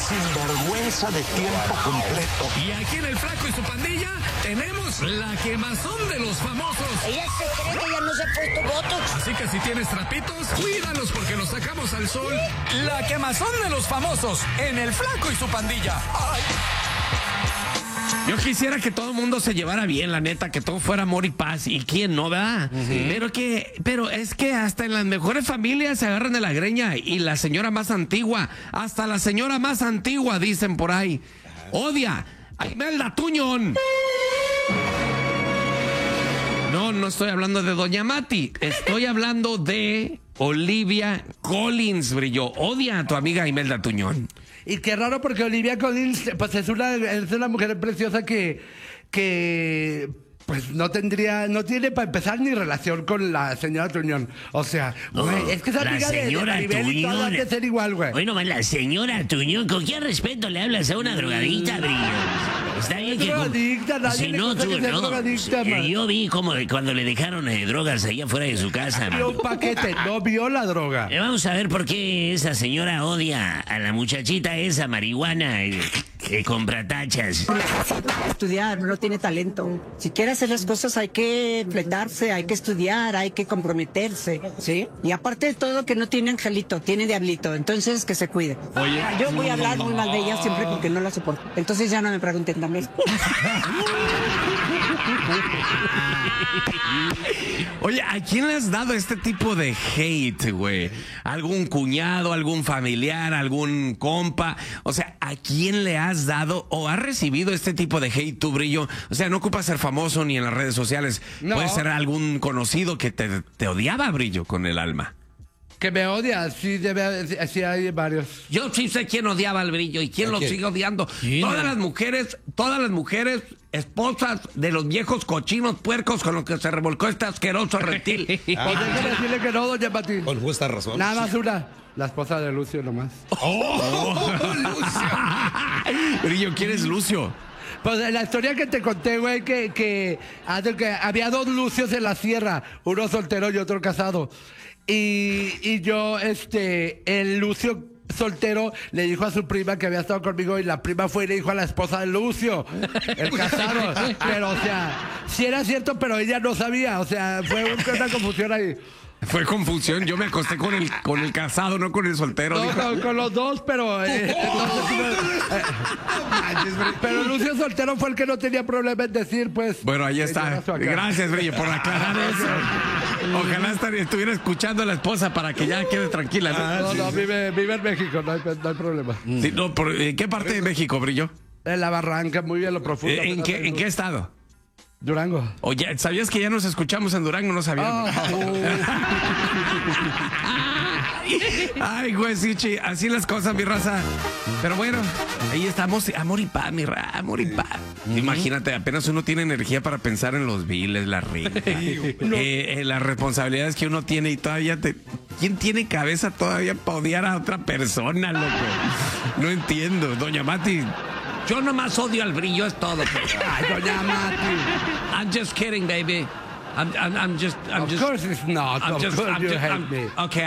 sinvergüenza de tiempo completo. Y aquí en El Flaco y su pandilla tenemos la quemazón de los famosos. Ella se cree que ya no se ha puesto botox. Así que si tienes trapitos, cuídalos porque los sacamos al sol. La quemazón de los famosos en El Flaco y su pandilla. ¡Ay! Yo quisiera que todo el mundo se llevara bien, la neta, que todo fuera amor y paz. ¿Y quién no, verdad? Pero es que hasta en las mejores familias se agarran de la greña. Y la señora más antigua, hasta la señora más antigua, dicen por ahí, odia a Imelda Tuñón. No estoy hablando de Doña Mati. Estoy hablando de Olivia Collins, Brillo. Odia a tu amiga Imelda Tuñón. Y qué raro porque Olivia Collins pues es una mujer preciosa que pues no tiene para empezar ni relación con la señora Tuñón. O sea, güey, es que esa amiga de Maribel y todas de ser igual, güey. Bueno, la señora Tuñón, ¿con qué respeto le hablas a una drogadicta, Brillo? Está bien que... drogadicta, nadie le gusta que sea drogadicta, man. Yo vi como cuando le dejaron drogas allá afuera de su casa. Vio un paquete, no vio la droga. Vamos a ver por qué esa señora odia a la muchachita esa marihuana que compra tachas. Estudiar, no tiene talento. Si quiere hacer las cosas hay que fletarse, hay que estudiar, hay que comprometerse, ¿sí? Y aparte de todo que no tiene angelito, tiene diablito, entonces que se cuide. Oye, yo voy a hablar muy mal de ella siempre porque no la soporto. Entonces ya no me pregunten también. Oye, ¿a quién le has dado este tipo de hate, güey? ¿Algún cuñado, algún familiar, algún compa? O sea, ¿a quién le has dado o has recibido este tipo de hate, tú, Brillo? O sea, no ocupa ser famoso ni en las redes sociales. No. Puede ser algún conocido que te odiaba, Brillo, con el alma. Que me odia, sí hay varios. Yo sí sé quién odiaba al Brillo y quién lo sigue odiando. Todas las mujeres esposas de los viejos cochinos puercos con los que se revolcó este asqueroso reptil. Pues déjame decirle que no, doña Pati. Con justa razón. Nada más una. La esposa de Lucio nomás. Brillo, ¿quién es Lucio? Pues la historia que te conté, güey, que había dos Lucios en la sierra, uno soltero y otro casado. Y yo, el Lucio soltero le dijo a su prima que había estado conmigo y la prima fue y le dijo a la esposa de Lucio, el casado. Pero, o sea, sí era cierto, pero ella no sabía. O sea, fue una confusión ahí. Fue confusión, yo me acosté con el casado, no con el soltero. No, con los dos, pero pero Lucio soltero fue el que no tenía problema en decir, pues. Bueno, ahí está. Gracias, Brillo, por aclarar eso. Ojalá estuviera escuchando a la esposa para que ya quede tranquila, ¿no? No, vive en México, no hay problema. Sí, no, ¿en qué parte de México, Brillo? En la Barranca, muy bien, lo profundo. ¿En qué estado? Durango. Oye, ¿sabías que ya nos escuchamos en Durango? No sabía. Ay, güey, sí, así las cosas, mi raza. Pero bueno, ahí estamos. Amor y paz, mi raza, amor y paz. Imagínate, apenas uno tiene energía para pensar en los biles, la renta, las responsabilidades que uno tiene y todavía ¿quién tiene cabeza todavía para odiar a otra persona, loco? No entiendo. Doña Mati, yo nomás odio al Brillo, es todo. Ay, doña Mati. I'm just kidding, baby. I'm just. Of course it's not. Of course you hate me. Okay.